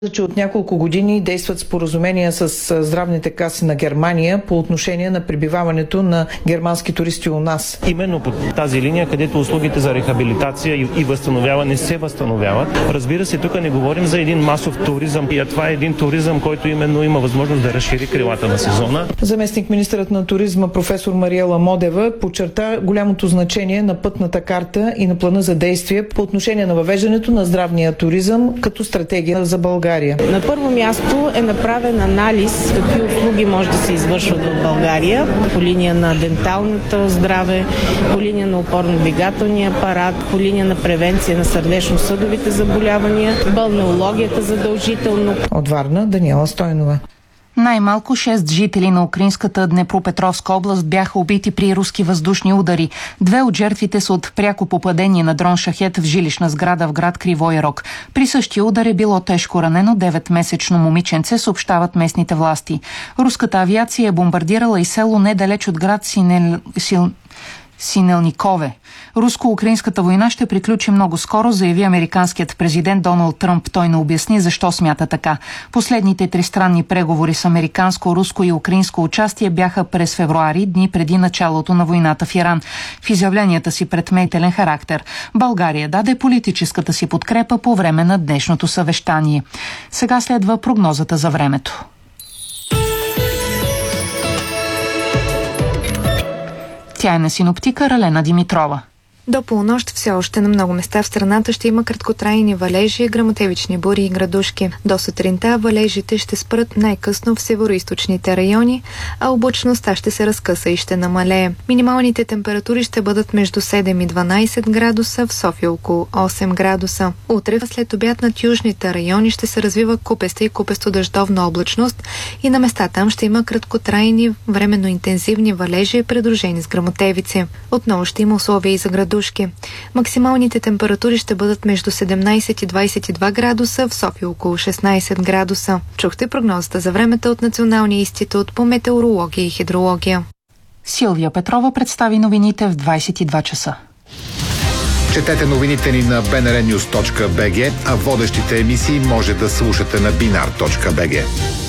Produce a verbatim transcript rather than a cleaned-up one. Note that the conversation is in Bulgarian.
че от няколко години действат споразумения с здравните каси на Германия по отношение на пребиваването на германски туристи у нас. Именно по тази линия, където услугите за рехабилитация и възстановяване се възстановяват. Разбира се, тук не говорим за един масов туризъм. И това е един туризъм, който именно има възможност да разшири крилата на сезона. Заместник министърът на туризма професор Мариела Модева подчерта голямото значение на пътната карта и на плана за действие по отношение на въвеждането на здравния туризъм като стратегия за България. На първо място е направен анализ какви услуги може да се извършват в България по линия на денталното здраве, по линия на опорно-двигателния апарат, по линия на превенция на сърдечно-съдовите заболявания, балнеологията задължително. От Варна Даниела Стойнова. Най-малко шест жители на украинската Днепропетровска област бяха убити при руски въздушни удари. Две от жертвите са от пряко попадение на дрон Шахет в жилищна сграда в град Кривой Рог. При същия удар е било тежко ранено деветмесечно момиченце, съобщават местните власти. Руската авиация е бомбардирала и село недалеч от град Синел... Сил... Синелникове. Руско-украинската война ще приключи много скоро, заяви американският президент Доналд Тръмп. Той не обясни защо смята така. Последните тристранни преговори с американско, руско и украинско участие бяха през февруари, дни преди началото на войната в Иран. В изявленията си предметелен характер България даде политическата си подкрепа по време на днешното съвещание. Сега следва прогнозата за времето. Тя е на синоптика Ралена Димитрова. До полунощ все още на много места в страната ще има краткотрайни валежи, гръмотевични бури и градушки. До сутринта валежите ще спрат най-късно в североизточните райони, а облачността ще се разкъса и ще намалее. Минималните температури ще бъдат между седем и дванайсет градуса, в София около осем градуса. Утре след обяд над южните райони ще се развива купеста и купесто-дъждовна облачност и на места там ще има краткотрайни, временно интензивни валежи, придружени с гръмотевици. Отново ще има условия и за градушки. Максималните температури ще бъдат между седемнайсет и двайсет и два градуса, в София около шестнайсет градуса. Чухте прогнозата за времето от Националния институт по метеорология и хидрология. Силвия Петрова представи новините в двайсет и два часа. Четете новините ни на би ен ар нюз точка би джи, а водещите емисии може да слушате на бинар точка би джи.